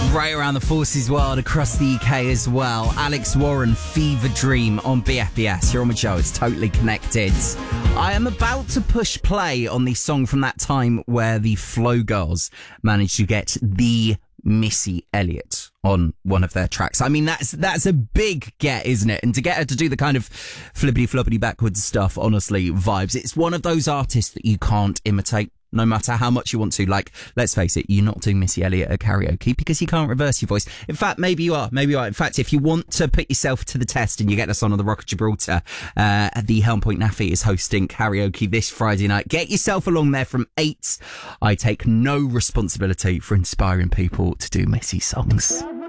Right around the forces world, across the UK as well. Alex Warren, Fever Dream on BFBS. You're on with Joe, it's totally connected. I am about to push play on the song from that time where the Flow Girls managed to get the Missy Elliott on one of their tracks. I mean, that's a big get, isn't it? And to get her to do the kind of flippity floppity backwards stuff, honestly, vibes. It's one of those artists that you can't imitate, no matter how much you want to. Like, let's face it, you're not doing Missy Elliott at karaoke because you can't reverse your voice. In fact, maybe you are. In fact, if you want to put yourself to the test and you get us on the Rock of Gibraltar, the Helm Point Naffy is hosting karaoke this Friday night. Get yourself along there from 8. I take no responsibility for inspiring people to do Missy songs.